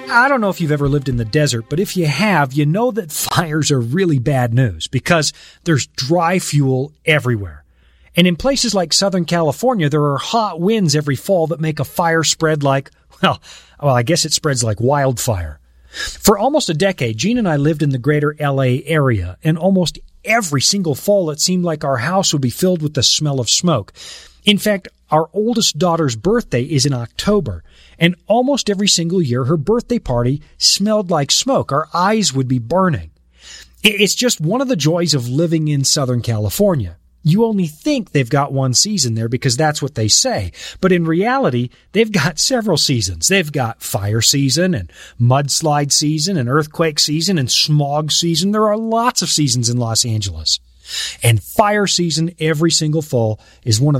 I don't know if you've ever lived in the desert, but if you have, you know that fires are really bad news because there's dry fuel everywhere. And in places like Southern California, there are hot winds every fall that make a fire spread like, well, I guess it spreads like wildfire. For almost a decade, Gene and I lived in the greater LA area, and almost every single fall it seemed like our house would be filled with the smell of smoke. In fact, our oldest daughter's birthday is in October, and almost every single year her birthday party smelled like smoke. Our eyes would be burning. It's just one of the joys of living in Southern California. You only think they've got one season there because that's what they say. But in reality, they've got several seasons. They've got fire season and mudslide season and earthquake season and smog season. There are lots of seasons in Los Angeles. And fire season every single fall is one of